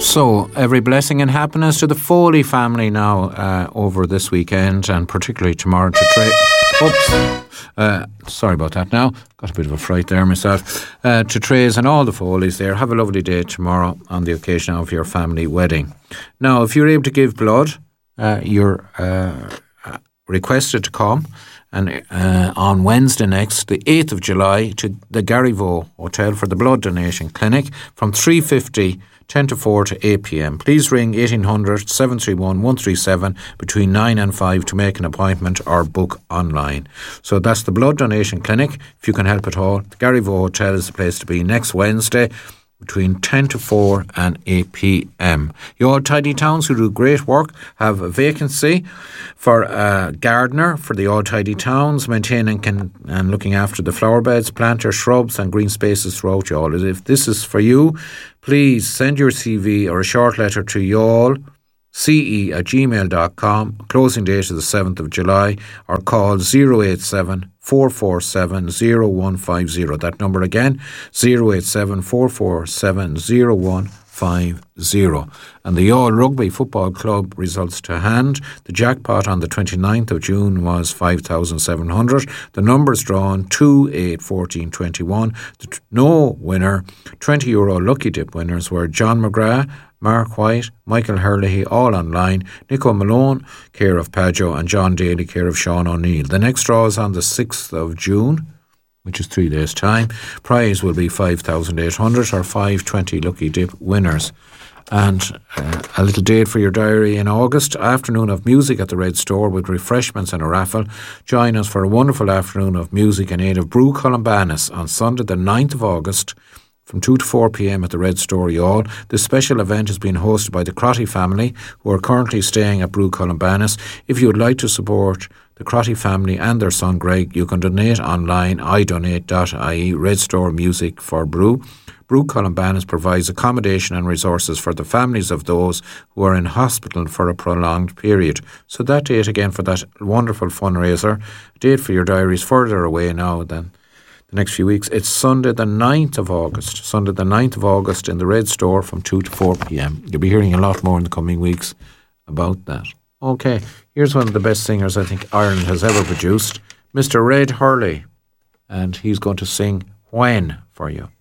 So, every blessing and happiness to the Foley family now over this weekend and particularly tomorrow to sorry about that now. Got a bit of a fright there myself. To Trace and all the Foleys there. Have a lovely day tomorrow on the occasion of your family wedding. Now, if you're able to give blood, you're requested to come and on Wednesday next, the 8th of July, to the Garryvoe Hotel for the blood donation clinic from 3:50 10 to 4 to 8 p.m. Please ring 1800 731 137 between 9 and 5 to make an appointment or book online. So that's the blood donation clinic, if you can help at all. The Garryvoe Hotel is the place to be next Wednesday between 10 to 4 and 8 p.m. Your Tidy Towns, who do great work, have a vacancy for a gardener for the All Tidy Towns, maintaining and looking after the flower beds, planters, shrubs and green spaces throughout Youghal. If this is for you, please send your CV or a short letter to youghal.ce@gmail.com. Closing date is the 7th of July, or call 087 447 0150. That number again, 087 447 0150. And the Youghal Rugby Football Club results to hand. The jackpot on the 29th of June was 5,700. The numbers drawn 2, 8, 14, 21. No winner. €20 lucky dip winners were John McGrath, Mark White, Michael Herlihy, all online, Nico Malone, care of Pajo, and John Daly, care of Sean O'Neill. The next draw is on the 6th of June, which is 3 days' time. Prize will be 5,800 or 520 lucky dip winners. And a little date for your diary in August, afternoon of music at the Red Store with refreshments and a raffle. Join us for a wonderful afternoon of music in aid of Brú Columbanus on Sunday the 9th of August from 2 to 4 p.m. at the Red Store, Youghal. This special event is being hosted by the Crotty family, who are currently staying at Brú Columbanus. If you would like to support the Crotty family and their son Greg, you can donate online, idonate.ie, Red Store Music for Brú. Brú Columbanus provides accommodation and resources for the families of those who are in hospital for a prolonged period. So that date again for that wonderful fundraiser, date for your diaries further away now than the next few weeks. It's Sunday the 9th of August. Sunday the 9th of August in the Red Store from 2 to 4 p.m. You'll be hearing a lot more in the coming weeks about that. Okay, here's one of the best singers I think Ireland has ever produced, Mr. Red Hurley, and he's going to sing When for you.